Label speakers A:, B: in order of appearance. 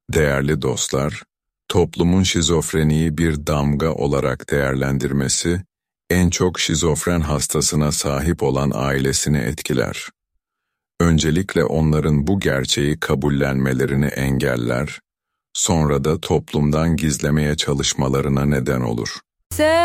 A: Değerli dostlar, toplumun şizofreniyi bir damga olarak değerlendirmesi, en çok şizofren hastasına sahip olan ailesini etkiler. Öncelikle onların bu gerçeği kabullenmelerini engeller, sonra da toplumdan gizlemeye çalışmalarına neden olur.